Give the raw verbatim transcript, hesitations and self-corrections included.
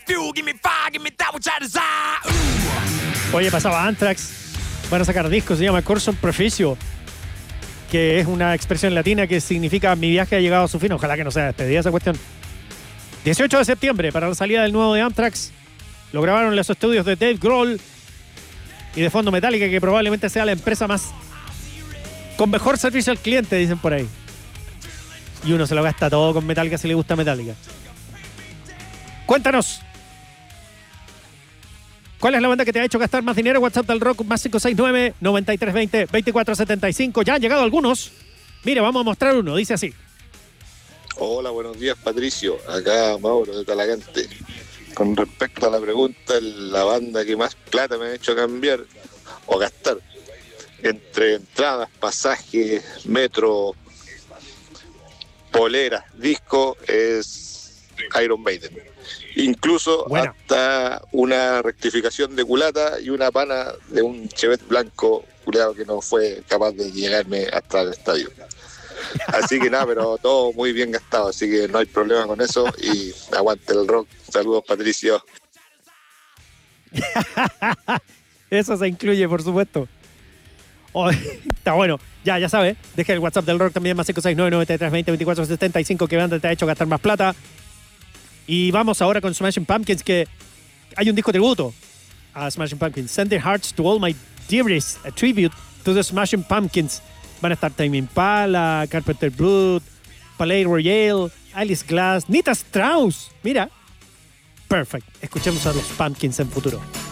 fuel, give me fire, give me that which I desire. Ooh. Oye, pasaba Anthrax. Van a sacar disco, se llama Corso Proficio, que es una expresión latina que significa mi viaje ha llegado a su fin. Ojalá que no sea despedida esa cuestión. dieciocho de septiembre, para la salida del nuevo de Anthrax. Lo grabaron en los estudios de Dave Grohl y de fondo Metallica, que probablemente sea la empresa más con mejor servicio al cliente, dicen por ahí. Y uno se lo gasta todo con Metallica si le gusta Metallica. Cuéntanos, ¿cuál es la banda que te ha hecho gastar más dinero? WhatsApp del Rock, más cinco seis nueve, nueve tres dos cero, dos cuatro siete cinco. Ya han llegado algunos. Mire, vamos a mostrar uno. Dice así. Hola, buenos días, Patricio. Acá Mauro de Talagante. Con respecto a la pregunta, la banda que más plata me ha hecho cambiar o gastar entre entradas, pasajes, metro, poleras, disco, es Iron Maiden. Incluso Buena. Hasta una rectificación de culata y una pana de un Chevette blanco culeado que no fue capaz de llegarme hasta el estadio. Así que nada, pero todo muy bien gastado, así que no hay problema con eso y aguante el rock. Saludos, Patricio. Eso se incluye, por supuesto. Oh, está bueno. Ya, ya sabes. Deja el WhatsApp del Rock también, más cinco seis nueve, nueve tres dos cero, dos cuatro siete cinco, que banda te ha hecho gastar más plata. Y vamos ahora con Smashing Pumpkins, que hay un disco tributo a Smashing Pumpkins. Send their hearts to all my dearest, a tribute to the Smashing Pumpkins. Van a estar Tame Impala, Carpenter Brut, Palais Royale, Alice Glass, Nita Strauss. Mira. Perfect. Escuchemos a los Pumpkins en futuro.